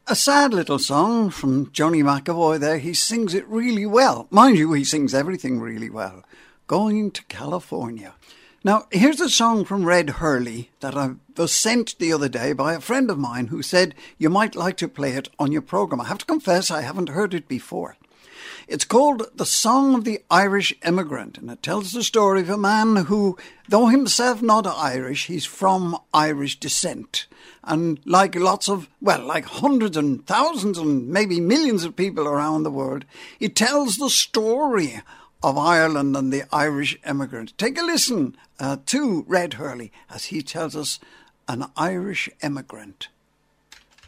A sad little song from Joni McEvoy there. He sings it really well. Mind you, he sings everything really well. Going to California. Now, here's a song from Red Hurley that I was sent the other day by a friend of mine who said you might like to play it on your programme. I have to confess I haven't heard it before. It's called The Song of the Irish Immigrant, and it tells the story of a man who, though himself not Irish, he's from Irish descent. And like hundreds and thousands and maybe millions of people around the world, it tells the story of Ireland and the Irish immigrant. Take a listen to Red Hurley as he tells us an Irish immigrant.